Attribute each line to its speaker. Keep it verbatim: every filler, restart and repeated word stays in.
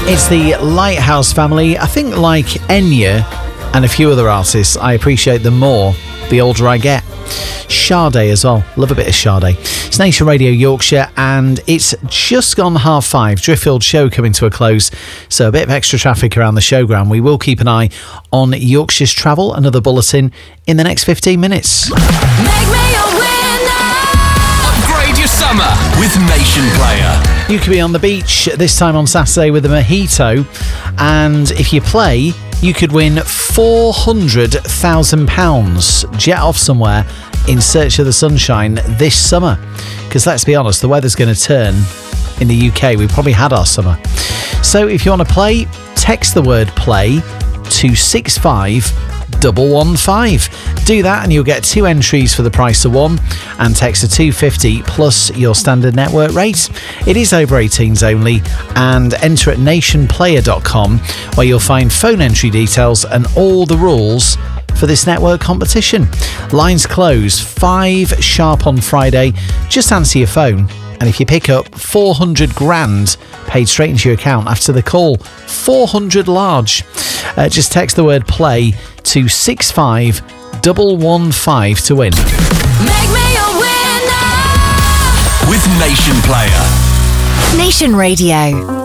Speaker 1: It's the Lighthouse Family. I think, like Enya and a few other artists, I appreciate them more the older I get. Sade as well. Love a bit of Sade. It's Nation Radio Yorkshire, and it's just gone half five. Driffield show coming to a close, so a bit of extra traffic around the showground. We will keep an eye on Yorkshire's travel. Another bulletin in the next fifteen minutes.
Speaker 2: Make me a winner. Upgrade your summer with Nation Player.
Speaker 1: You could be on the beach this time on Saturday with a mojito, and if you play, you could win four hundred thousand pounds. Jet off somewhere in search of the sunshine this summer. Because let's be honest, the weather's going to turn in the U K. We've probably had our summer. So if you want to play, text the word play to six five one one five. Do that and you'll get two entries for the price of one, and text to two fifty plus your standard network rate. It is over eighteens only, and enter at nation player dot com, where you'll find phone entry details and all the rules for this network competition. Lines close five sharp on Friday. Just answer your phone, and if you pick up, four hundred grand paid straight into your account after the call. four hundred large. Uh, just text the word play to six five one one five to win.
Speaker 2: Make me a winner with Nation Player.
Speaker 3: Nation Radio.